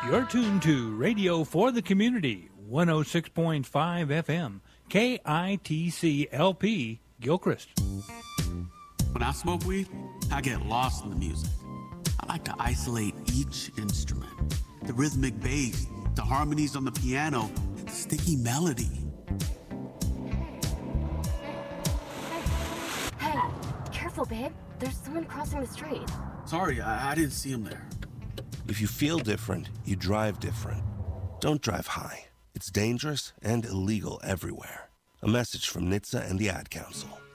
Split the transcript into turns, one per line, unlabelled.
You're tuned to Radio for the Community, 106.5 FM, KITC LP, Gilchrist.
When I smoke weed, I get lost in the music. I like to isolate each instrument. The rhythmic bass, the harmonies on the piano, the sticky melody.
Hey, careful, babe. There's someone crossing the street.
Sorry, I didn't see him there.
If you feel different, you drive different. Don't drive high. It's dangerous and illegal everywhere. A message from NHTSA and the Ad Council.